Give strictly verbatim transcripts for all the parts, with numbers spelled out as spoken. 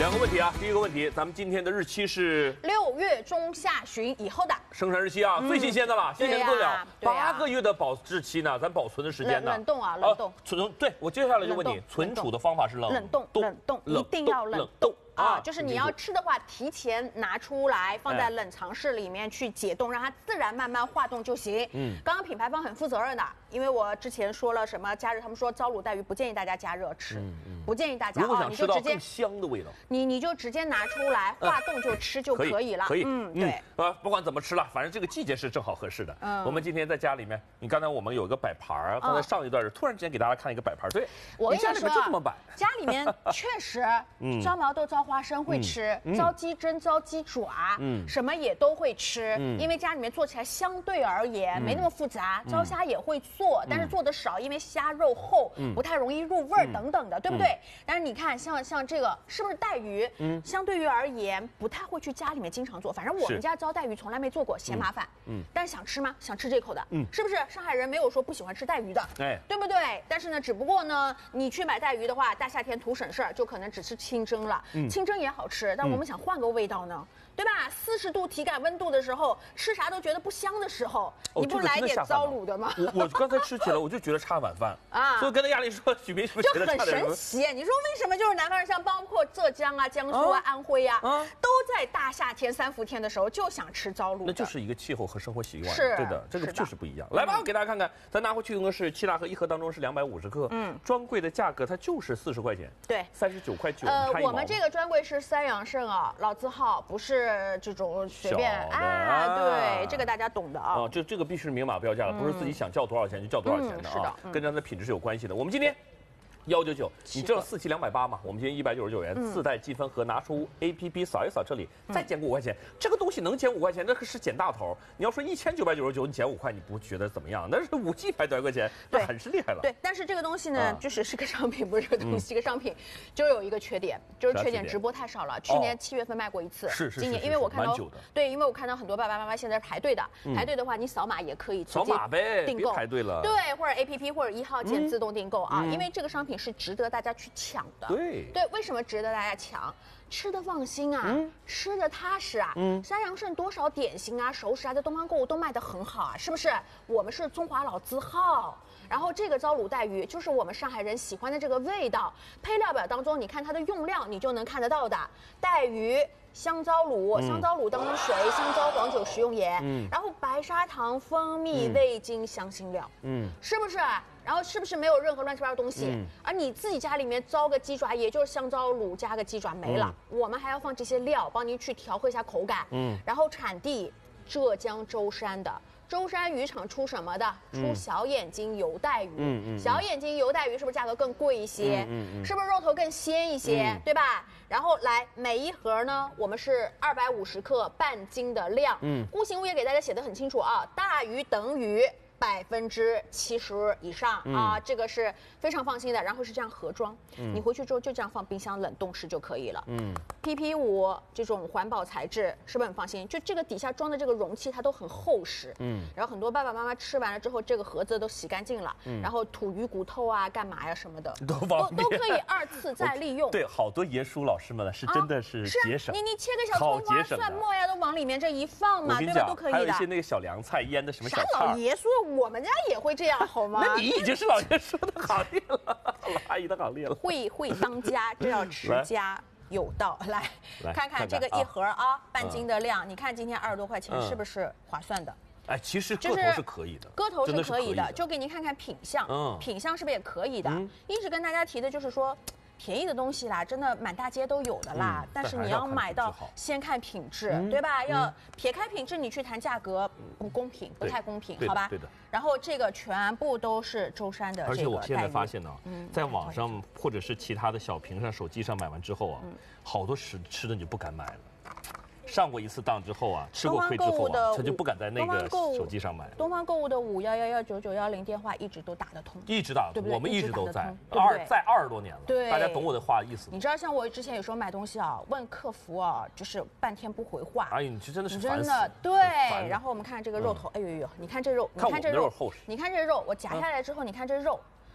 两个问题啊，第一个问题，咱们今天的日期是六月中下旬以后的生产日期啊，嗯、最新鲜的了，新鲜的不得了。八、 啊、 个月的保质期呢，咱保存的时间呢？ 冷冻啊，冷冻。 啊、存对，我接下来就问你，存储的方法是冷冷冻，冷冻，一定要冷冻。啊，就是你要吃的话，提前拿出来，放在冷藏室里面去解冻，让它自然慢慢化冻就行。嗯，刚刚品牌方很负责任的，因为我之前说了什么加热，他们说糟卤带鱼不建议大家加热吃，嗯嗯、不建议大家。 如果想吃到更香的味道， 你你就直接拿出来化冻就吃就可以了。 可以， 嗯，对。 啊，不管怎么吃了，反正这个季节是正好合适的。嗯，我们今天在家里面，你刚才我们有一个摆盘儿，刚才上一段突然之间给大家看一个摆盘，对， 我跟你说， 家里面就这么摆。 家里面确实，招毛豆、招花生会吃。嗯、招鸡胗、招鸡爪，嗯，什么也都会吃，嗯，因为家里面做起来相对而言、嗯、没那么复杂。招虾也会做，嗯、但是做的少，因为虾肉厚，嗯、不太容易入味儿等等的，嗯、对不对？嗯、但是你看，像像这个是不是带鱼？嗯，相对于而言，不太会去家里面经常做。反正我们家招带鱼从来没做过，嫌麻烦。嗯，但是想吃吗？想吃这口的，嗯，是不是？上海人没有说不喜欢吃带鱼的，哎，对不对？但是呢，只不过呢，你去买带鱼的话，大夏天图省事儿，就可能只吃清蒸了。嗯，清蒸也好吃，但我们想换个味道呢，对吧？四十度体感温度的时候，吃啥都觉得不香的时候，你不来点糟卤的吗？ 我我刚才吃起来我就觉得差碗饭啊，所以跟他亚丽说，许明是不是觉得差点什么？ 就很神奇。你说为什么就是南方人，像包括浙江啊、江苏啊、安徽啊，都在大夏天三伏天的时候就想吃糟卤？ 那就是一个气候和生活习惯， 是对的，这个就是不一样。来吧，我给大家看看，咱拿回去用的是七大盒，一盒当中是两百五十克，嗯，专柜的价格它就是四十块钱， 对， 三十九块九。 呃，我们这个专柜是三阳盛啊，老字号，不是这种随便啊，对，这个大家懂的啊。 哦，这这个必须是明码标价的，不是自己想叫多少钱就叫多少钱的啊， 是的， 跟咱的品质是有关系的。我们今天。幺九九，你知道四期两百八吗？我们今天一百九十九元，自带积分盒，拿出 A P P 扫一扫这里，再减五块钱。这个东西能减五块钱，那可是减大头。你要说一千九百九十九，你减五块，你不觉得怎么样？那是五 G 才多少块钱，那很是厉害了。 对，但是这个东西呢，就是是个商品，不是个东西，一个商品就有一个缺点，就是缺点直播太少了。去年七月份卖过一次， 是是。 今年因为我看到，对，因为我看到很多爸爸妈妈现在排队的，排队的话，你扫码也可以直接订购， 排队了。 对，或者 A P P 或者一号键自动订购啊，因为这个商品是值得大家去抢的， 对对，为什么值得大家抢？吃的放心啊，嗯、吃的踏实啊。嗯，山阳盛多少点心啊、熟食啊，在东方购物都卖得很好啊，是不是？我们是中华老字号，然后这个糟卤带鱼就是我们上海人喜欢的这个味道。配料表当中，你看它的用料，你就能看得到的。带鱼、香糟卤、嗯、香糟卤当中水、香蕉、黄酒、食用盐，嗯，然后白砂糖、蜂蜜、嗯、味精、香辛料，嗯，是不是？然后是不是没有任何乱七八糟东西？嗯，而你自己家里面糟个鸡爪，也就是香糟卤加个鸡爪没了。嗯、我们还要放这些料，帮您去调和一下口感。嗯，然后产地浙江舟山的。舟山渔场出什么的？出小眼睛油带鱼。嗯嗯，小眼睛油带鱼是不是价格更贵一些？嗯嗯，是不是肉头更鲜一些？嗯、对吧？然后来每一盒呢，我们是二百五十克半斤的量。嗯，物型物也给大家写得很清楚啊，大于等于。百分之七十以上、嗯、啊，这个是非常放心的。然后是这样盒装，嗯、你回去之后就这样放冰箱冷冻室就可以了。嗯 ，P P 五这种环保材质是不是很放心？就这个底下装的这个容器它都很厚实。嗯，然后很多爸爸妈妈吃完了之后，这个盒子都洗干净了，嗯、然后吐鱼骨头啊、干嘛呀什么的， 都都都可以二次再利用。 对，好多爷叔老师们呢是真的是节省， 啊、你你切个小葱花、蒜末呀，都往里面这一放嘛，对吧？都可以的。 还有一些那个小凉菜腌的什么小菜。 啥老爷叔？我们家也会这样，好吗？ 那你已经是老爷叔的行列了，老阿姨的行列了。 会会当家，这要持家有道。来，来看看这个一盒啊，半斤的量，你看今天二十多块钱，是不是划算的？ 哎，其实个头是可以的， 个头是可以的，就给您看看品相，嗯，品相是不是也可以的？一直跟大家提的就是说。便宜的东西啦，真的满大街都有的啦。嗯、但是你要买到，先看品质，嗯、对吧？要撇开品质，你去谈价格不公平，不太公平，好吧？ 对的。 然后这个全部都是舟山的这个。 而且我现在发现呢、啊，嗯、在网上或者是其他的小屏上、手机上买完之后啊，嗯、好多吃吃的你就不敢买了。上过一次当之后啊，吃过亏之后啊，他就不敢在那个手机上买。 东方购物的五幺幺幺九九幺零电话一直都打得通， 一直打得通， 对不对？ 我们一直都在， 二在二十多年了。 对， 大家懂我的话意思。 你知道，像我之前有时候买东西啊，问客服啊，就是半天不回话。 哎呀，你这真的是真的对。然后我们看这个肉头，哎呦呦，你看这肉，你看这肉厚实，你看这肉，我夹下来之后，你看这肉。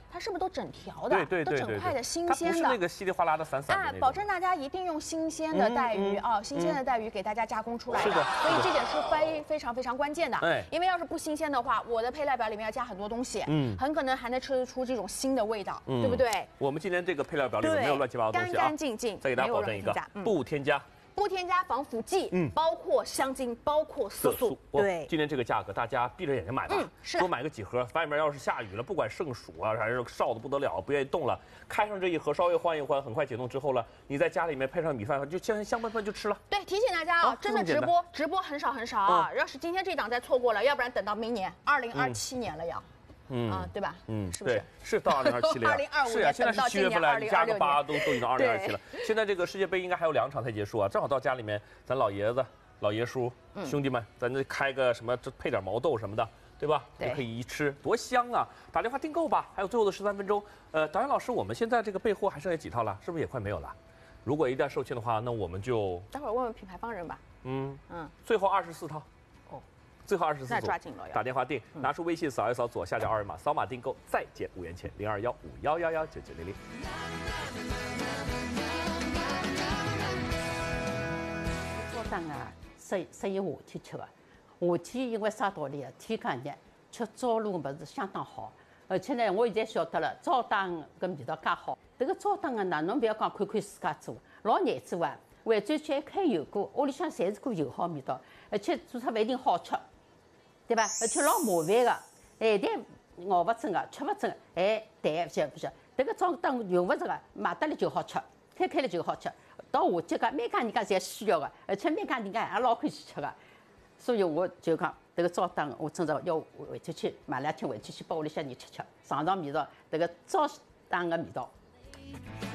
它是不是都整条的？ 对对对对， 都整块的新它鲜的。 不是那个稀里哗啦的散散的那种。 保证大家一定用新鲜的带鱼啊，新鲜的带鱼给大家加工出来的。 是的， 所以这点是非非常非常关键的。 哎， 因为要是不新鲜的话，我的配料表里面要加很多东西，嗯，很可能还能吃得出这种新的味道，对不对？ 我们今天这个配料表里面没有乱七八糟的东西啊， 干干净净， 再给大家保证一个，不添加。 不添加防腐剂，嗯，包括香精，包括色素。 对，今天这个价格，大家闭着眼睛买吧， 嗯，是多买个几盒。外面要是下雨了，不管盛暑啊，还是烧的不得了，不愿意动了，开上这一盒，稍微换一换，很快解冻之后了，你在家里面配上米饭，就香香喷喷就吃了。 对，提醒大家啊，真的直播直播很少很少啊，要是今天这档再错过了，要不然等到明年二零二七年了要。嗯啊，对吧？嗯，是不是？ 是到二零二七了。 二零二五是呀，现在是七月份了，你加个八都都已经二零二七了。现在这个世界杯应该还有两场才结束啊，正好到家里面，咱老爷子、老爷叔、兄弟们，咱这开个什么，这配点毛豆什么的，对吧？也可以一吃，多香啊！打电话订购吧，还有最后的十三分钟。呃，导演老师，我们现在这个备货还剩下几套了？是不是也快没有了？如果一旦售罄的话，那我们就待会儿问问品牌方人吧。 嗯嗯，最后二十四套。最后二十四组，打电话订，拿出微信扫一扫左下角二维码，扫码订购，再减五元钱，零二幺五幺幺幺九九零零。 早档啊，适适宜夏天吃的。夏天因为啥道理啊？天介热，吃早卤物事相当好。而且呢，我现在晓得了，早档搿味道介好。这个早档啊，哪侬不要讲看看自家做，老难做啊。回转去一开油锅，屋里向侪是股油好味道，而且做出勿一定好吃。对吧？而且老麻烦个，哎，但熬勿准个，吃勿准，哎，对，不晓不晓。这个早档用勿着个，买得来就好吃，开开了就好吃。到夏季个，每家人家侪需要个，而且每家人家也老欢喜吃个。所以我就讲，这个早档我真的要回出去买两天回去去拨屋里向人吃吃，尝尝味道，这个早档个味道。